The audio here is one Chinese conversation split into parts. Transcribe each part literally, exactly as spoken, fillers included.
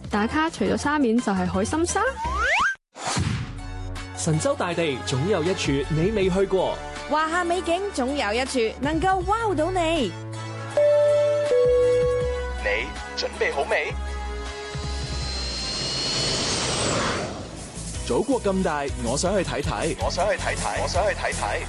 打卡除咗沙面就係海心沙。 神州大地總有一處你未去過， 華夏美景總有一處能夠 wow 到你。 你準備好未？祖國咁大，我想去睇睇，我想去睇睇，我想去睇睇。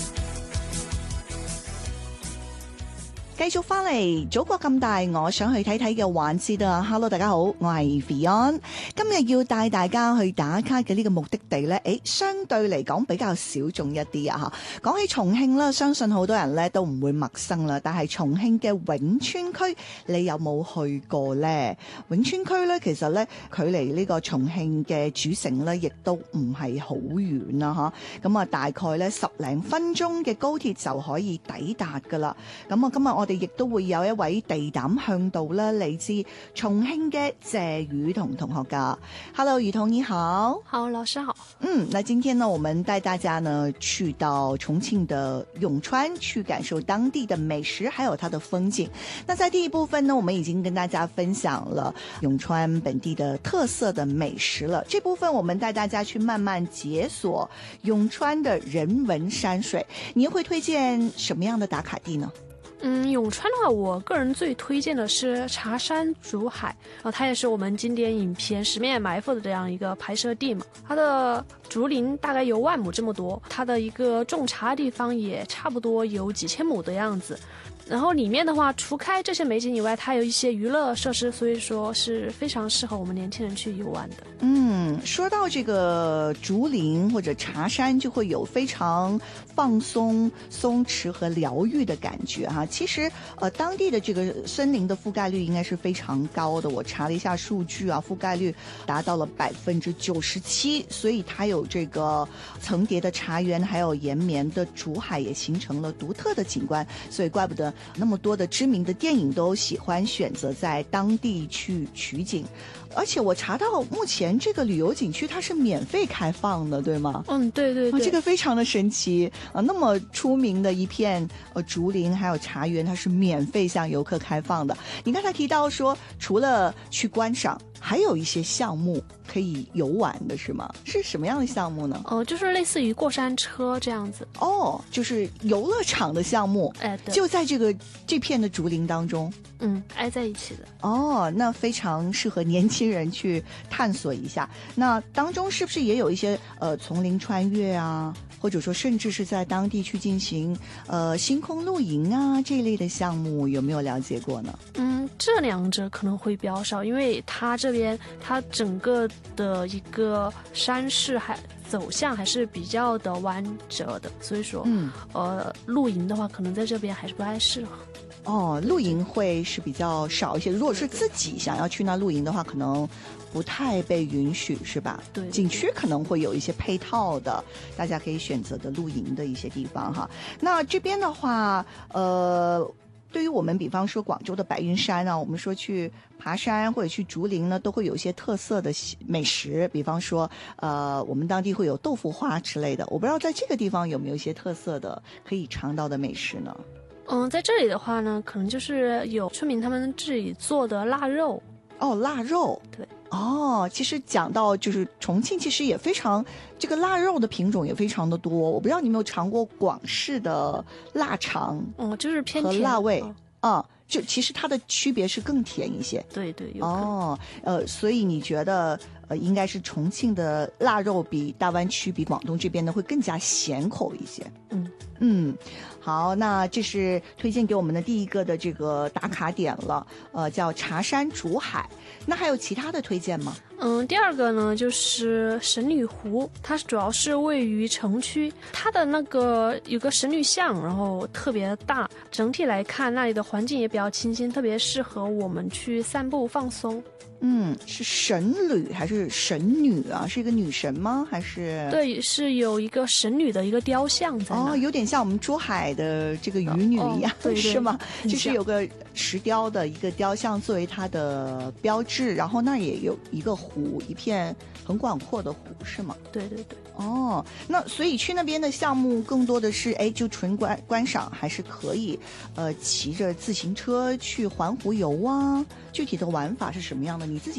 繼續翻嚟，祖國咁大，我想去睇睇嘅環節啊 ！Hello， 大家好，我係 Fion。今日要帶大家去打卡嘅呢個目的地呢，誒，相對嚟講比較小眾一啲啊！嚇，講起重慶啦，相信好多人呢都唔會陌生啦。但係重慶嘅永川區，你有冇去過呢？永川區呢，其實呢，距離呢個重慶嘅主城呢，亦都唔係好遠啦！嚇，咁啊，大概呢十零分鐘嘅高鐵就可以抵達噶啦。咁啊，今日我哋亦都會有一位地膽向導啦，嚟自重慶嘅謝雨桐同學噶。Hello， 雨桐你好。 好，老師好。 嗯，那今天呢，我們帶大家呢去到重慶的永川，去感受當地的美食，還有它的風景。那在第一部分呢，我們已經跟大家分享了永川本地的特色的美食了。這部分我們帶大家去慢慢解鎖永川的人文山水。您會推薦什麼樣的打卡地呢？ 嗯，永川的話，我個人最推薦的是茶山竹海，然後它也是我們經典影片《十面埋伏》的這樣一個拍攝地嘛。它的竹林大概有萬畝這麼多，它的一個種茶的地方也差不多有幾千畝的樣子。然後裡面的話，除開這些美景以外，它有一些娛樂設施，所以說是非常適合我們年輕人去遊玩的。 嗯，說到這個竹林或者茶山，就會有非常放鬆、鬆弛和療癒的感覺哈。其實，呃，當地的這個森林的覆蓋率應該是非常高的。我查了一下數據啊，覆蓋率達到了百分之九十七，所以它有這個層疊的茶園，還有延綿的竹海，也形成了獨特的景觀。所以，怪不得那麼多的知名的電影都喜歡選擇在當地去取景。而且我查到目前這個旅遊景區它是免費開放的，對嗎？ 嗯，對對對， 啊，這個非常的神奇啊！那麼出名的一片呃竹林還有茶園，它是免費向遊客開放的。你剛才提到說，除了去觀賞，還有一些項目可以遊玩的，是嗎？是什麼樣的項目呢？ 哦、呃，就是類似於過山車這樣子。 哦，就是遊樂場的項目， 哎，對， 就在這個這片的竹林當中。 嗯，挨在一起的。 哦，那非常適合年輕人去探索一下。那當中是不是也有一些呃叢林穿越啊，或者說甚至是在當地去進行呃星空露營啊這一類的項目，有沒有了解過呢？ 嗯，這兩者可能會比較少，因為它這邊它整個的一個山勢還走向還是比較的彎折的，所以說，嗯，呃，露營的話可能在這邊還是不太適合。 哦，露營會是比較少一些。如果是自己想要去那露營的話，可能不太被允許，是吧？ 對， 景區可能會有一些配套的，大家可以選擇的露營的一些地方哈。那這邊的話，呃，對於我們比方說廣州的白雲山啊，我們說去爬山或者去竹林呢，都會有一些特色的美食，比方說，呃，我們當地會有豆腐花之類的。我不知道在這個地方有沒有一些特色的可以嘗到的美食呢？ 嗯，在這裡的話呢，可能就是有村民他們自己做的臘肉。 哦，臘肉， 對， 哦，其實講到就是重慶，其實也非常這個臘肉的品種也非常的多。我不知道你有沒有嘗過廣式的臘腸， 哦，就是偏甜和辣味， 哦、 啊，就其實它的區別是更甜一些。 對對，有哦，呃，所以你覺得呃，應該是重慶的臘肉比大灣區、比廣東這邊呢會更加鹹口一些。 嗯嗯。好，那這是推薦給我們的第一個的這個打卡點了，呃，叫茶山竹海。那還有其他的推薦嗎？ 嗯，第二個呢就是神女湖，它主要是位於城區，它的那個有個神女像，然後特別大，整體來看那裡的環境也比較清新，特別適合我們去散步放鬆。 嗯，是神女還是神女啊？是一個女神嗎？還是？ 對，是有一個神女的一個雕像在那。 哦，有點像我們珠海的這個漁女一樣，哦、對對是嗎？就是有個石雕的一個雕像作為它的標誌，然後那也有一個湖，一片很廣闊的湖，是嗎？ 對對對。 哦，那所以去那邊的項目更多的是，哎，就純觀觀賞，還是可以，呃，騎着自行車去環湖遊啊？具體的玩法是什麼樣的？你自己